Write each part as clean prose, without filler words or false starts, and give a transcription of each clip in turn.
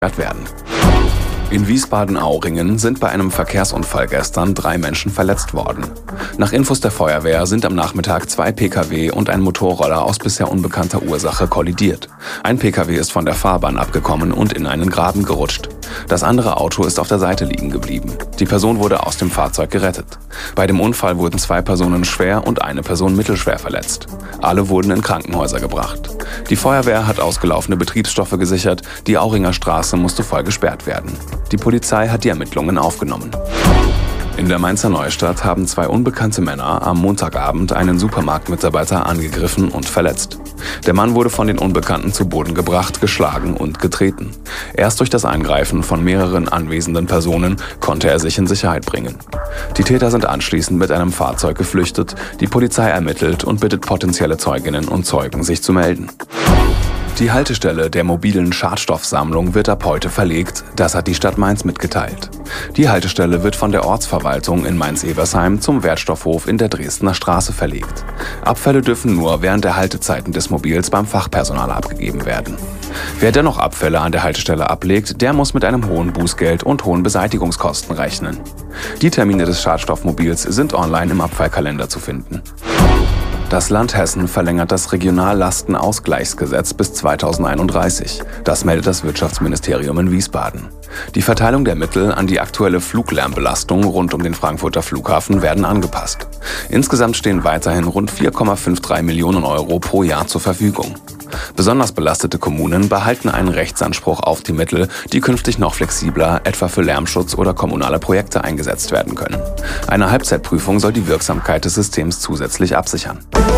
werden. In Wiesbaden-Auringen sind bei einem Verkehrsunfall gestern 3 Menschen verletzt worden. Nach Infos der Feuerwehr sind am Nachmittag 2 Pkw und ein Motorroller aus bisher unbekannter Ursache kollidiert. Ein Pkw ist von der Fahrbahn abgekommen und in einen Graben gerutscht. Das andere Auto ist auf der Seite liegen geblieben. Die Person wurde aus dem Fahrzeug gerettet. Bei dem Unfall wurden 2 Personen schwer und eine Person mittelschwer verletzt. Alle wurden in Krankenhäuser gebracht. Die Feuerwehr hat ausgelaufene Betriebsstoffe gesichert, die Auringer Straße musste voll gesperrt werden. Die Polizei hat die Ermittlungen aufgenommen. In der Mainzer Neustadt haben 2 unbekannte Männer am Montagabend einen Supermarktmitarbeiter angegriffen und verletzt. Der Mann wurde von den Unbekannten zu Boden gebracht, geschlagen und getreten. Erst durch das Eingreifen von mehreren anwesenden Personen konnte er sich in Sicherheit bringen. Die Täter sind anschließend mit einem Fahrzeug geflüchtet. Die Polizei ermittelt und bittet potenzielle Zeuginnen und Zeugen, sich zu melden. Die Haltestelle der mobilen Schadstoffsammlung wird ab heute verlegt, das hat die Stadt Mainz mitgeteilt. Die Haltestelle wird von der Ortsverwaltung in Mainz-Eversheim zum Wertstoffhof in der Dresdner Straße verlegt. Abfälle dürfen nur während der Haltezeiten des Mobils beim Fachpersonal abgegeben werden. Wer dennoch Abfälle an der Haltestelle ablegt, der muss mit einem hohen Bußgeld und hohen Beseitigungskosten rechnen. Die Termine des Schadstoffmobils sind online im Abfallkalender zu finden. Das Land Hessen verlängert das Regionallastenausgleichsgesetz bis 2031. Das meldet das Wirtschaftsministerium in Wiesbaden. Die Verteilung der Mittel an die aktuelle Fluglärmbelastung rund um den Frankfurter Flughafen werden angepasst. Insgesamt stehen weiterhin rund 4,53 Millionen Euro pro Jahr zur Verfügung. Besonders belastete Kommunen behalten einen Rechtsanspruch auf die Mittel, die künftig noch flexibler, etwa für Lärmschutz oder kommunale Projekte eingesetzt werden können. Eine Halbzeitprüfung soll die Wirksamkeit des Systems zusätzlich absichern.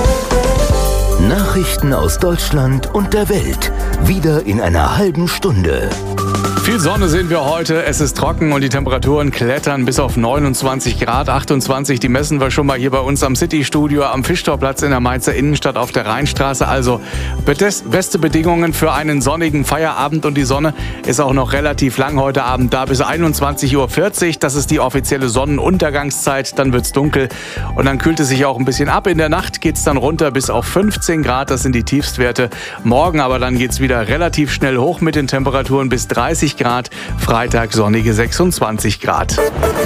Nachrichten aus Deutschland und der Welt. Wieder in einer halben Stunde. Viel Sonne sehen wir heute, es ist trocken und die Temperaturen klettern bis auf 29 Grad, 28, die messen wir schon mal hier bei uns am City-Studio am Fischtorplatz in der Mainzer Innenstadt auf der Rheinstraße. Also beste Bedingungen für einen sonnigen Feierabend und die Sonne ist auch noch relativ lang heute Abend da bis 21:40 Uhr. Das ist die offizielle Sonnenuntergangszeit, dann wird's dunkel und dann kühlt es sich auch ein bisschen ab. In der Nacht geht's dann runter bis auf 15 Grad, das sind die Tiefstwerte. Morgen aber dann geht's wieder relativ schnell hoch mit den Temperaturen bis 30 Grad, Freitag sonnige 26 Grad.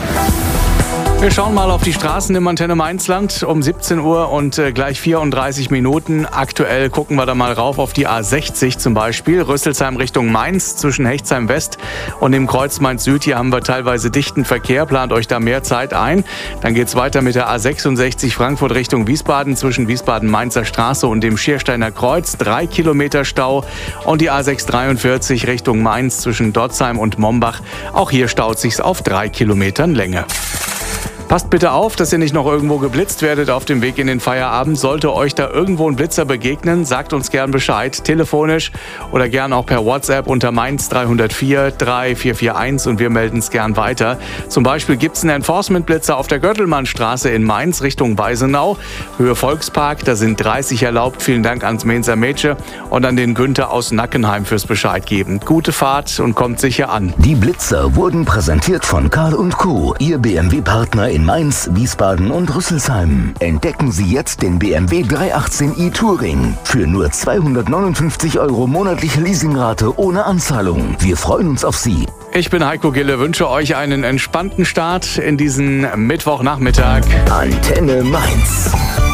Wir schauen mal auf die Straßen im Antenne Mainzland um 17 Uhr und gleich 34 Minuten. Aktuell gucken wir da mal rauf auf die A60 zum Beispiel. Rüsselsheim Richtung Mainz zwischen Hechtsheim West und dem Kreuz Mainz Süd. Hier haben wir teilweise dichten Verkehr. Plant euch da mehr Zeit ein. Dann geht's weiter mit der A66 Frankfurt Richtung Wiesbaden zwischen Wiesbaden-Mainzer Straße und dem Schiersteiner Kreuz. 3 Kilometer Stau. Und die A643 Richtung Mainz zwischen Dotzheim und Mombach. Auch hier staut sich's auf 3 Kilometern Länge. Passt bitte auf, dass ihr nicht noch irgendwo geblitzt werdet auf dem Weg in den Feierabend. Sollte euch da irgendwo ein Blitzer begegnen, sagt uns gern Bescheid, telefonisch oder gern auch per WhatsApp unter Mainz 304 3441 und wir melden es gern weiter. Zum Beispiel gibt es einen Enforcement-Blitzer auf der Göttelmannstraße in Mainz Richtung Weisenau, Höhe Volkspark, da sind 30 erlaubt. Vielen Dank ans Mainzer Mädchen und an den Günther aus Nackenheim fürs Bescheid geben. Gute Fahrt und kommt sicher an. Die Blitzer wurden präsentiert von Karl & Co., Ihr BMW-Partner in Mainz, Wiesbaden und Rüsselsheim. Entdecken Sie jetzt den BMW 318i Touring für nur 259 € monatliche Leasingrate ohne Anzahlung. Wir freuen uns auf Sie. Ich bin Heiko Gille, wünsche euch einen entspannten Start in diesen Mittwochnachmittag. Antenne Mainz.